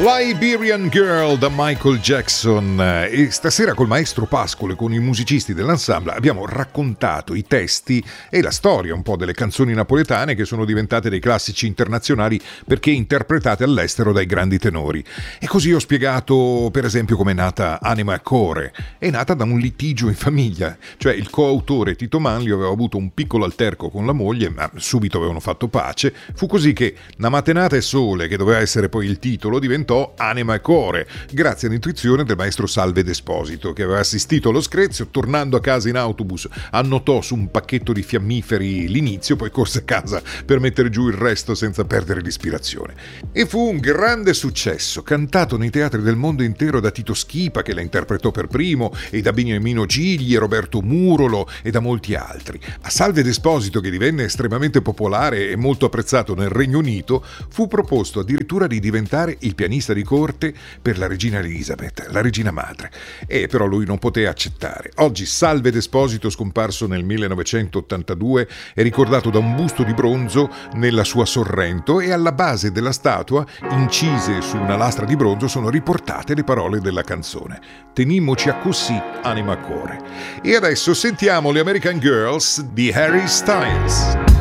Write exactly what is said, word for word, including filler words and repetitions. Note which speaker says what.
Speaker 1: Liberian Girl da Michael Jackson. E stasera col maestro Pascolo e con i musicisti dell'ensemble abbiamo raccontato i testi e la storia un po' delle canzoni napoletane che sono diventate dei classici internazionali perché interpretate all'estero dai grandi tenori. E così ho spiegato per esempio come è nata Anima e Core. È nata da un litigio in famiglia, cioè il coautore Tito Manlio aveva avuto un piccolo alterco con la moglie, ma subito avevano fatto pace. Fu così che Namatenata e Sole, che doveva essere poi il titolo, diventò Anima e Core, grazie all'intuizione del maestro Salve D'Esposito, che aveva assistito allo screzio, tornando a casa in autobus annotò su un pacchetto di fiammiferi l'inizio, poi corse a casa per mettere giù il resto senza perdere l'ispirazione. E fu un grande successo, cantato nei teatri del mondo intero da Tito Schipa, che la interpretò per primo, e da Beniamino Gigli e Roberto Murolo e da molti altri. A Salve D'Esposito, che divenne estremamente popolare e molto apprezzato nel Regno Unito, fu proposto addirittura di diventare il pianista di corte per la regina Elisabeth, la regina madre, e però lui non poté accettare. Oggi Salve D'Esposito, scomparso nel millenovecentottantadue, è ricordato da un busto di bronzo nella sua Sorrento, e alla base della statua, incise su una lastra di bronzo, sono riportate le parole della canzone: tenimmoci a così, anima a core. E adesso sentiamo le American Girls di Harry Styles.